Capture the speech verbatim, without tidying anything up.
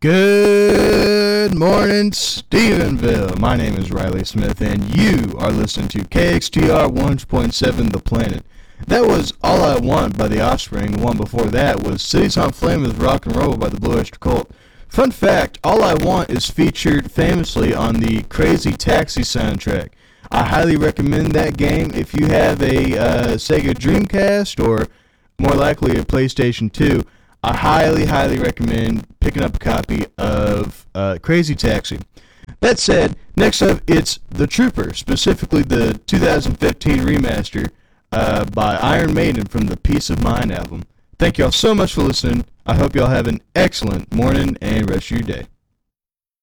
Good morning, Stephenville. My name is Riley Smith, and you are listening to K X T R one point seven The Planet. That was All I Want by The Offspring. The one before that was Cities on Flame with Rock and Roll by the Blue Oyster Cult. Fun fact, All I Want is featured famously on the Crazy Taxi soundtrack. I highly recommend that game if you have a uh, Sega Dreamcast or more likely a PlayStation two. I highly, highly recommend picking up a copy of uh, Crazy Taxi. That said, next up it's The Trooper, specifically the two thousand fifteen remaster uh, by Iron Maiden from the Peace of Mind album. Thank y'all so much for listening. I hope y'all have an excellent morning and rest of your day.